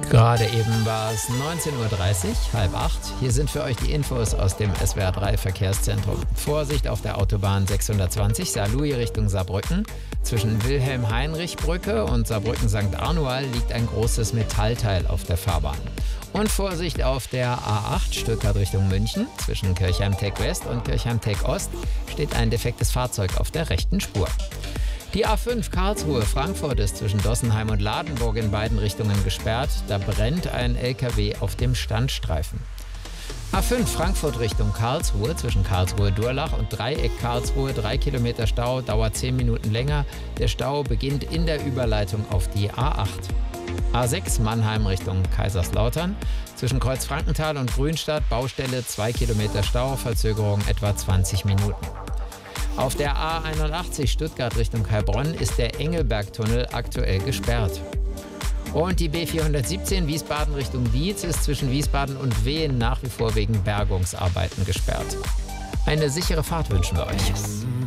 Gerade eben war es 19:30 Uhr, halb acht. Hier sind für euch die Infos aus dem SWR 3 Verkehrszentrum. Vorsicht auf der Autobahn 620 Saarlouis Richtung Saarbrücken. Zwischen Wilhelm-Heinrich-Brücke und Saarbrücken-St. Arnual liegt ein großes Metallteil auf der Fahrbahn. Und Vorsicht auf der A8 Stuttgart Richtung München. Zwischen Kirchheim-Teck-West und Kirchheim-Teck-Ost steht ein defektes Fahrzeug auf der rechten Spur. Die A5 Karlsruhe-Frankfurt ist zwischen Dossenheim und Ladenburg in beiden Richtungen gesperrt. Da brennt ein LKW auf dem Standstreifen. A5 Frankfurt Richtung Karlsruhe zwischen Karlsruhe-Durlach und Dreieck Karlsruhe. 3 Kilometer Stau, dauert 10 Minuten länger. Der Stau beginnt in der Überleitung auf die A8. A6 Mannheim Richtung Kaiserslautern. Zwischen Kreuzfrankenthal und Grünstadt Baustelle, 2 Kilometer Stau, Verzögerung etwa 20 Minuten. Auf der A81 Stuttgart Richtung Heilbronn ist der Engelbergtunnel aktuell gesperrt. Und die B417 Wiesbaden Richtung Dietz ist zwischen Wiesbaden und Wehen nach wie vor wegen Bergungsarbeiten gesperrt. Eine sichere Fahrt wünschen wir euch.